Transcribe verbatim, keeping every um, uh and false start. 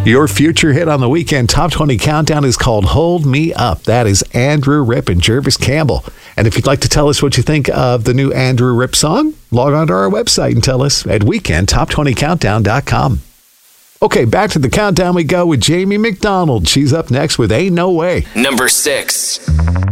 Your future hit on the weekend Top twenty Countdown is called Hold Me Up. That is Andrew Ripp and Jervis Campbell. And if you'd like to tell us what you think of the new Andrew Ripp song, log on to our website and tell us at weekend top twenty countdown dot com. Okay, back to the countdown we go with Jamie McDonald. She's up next with Ain't No Way. Number six.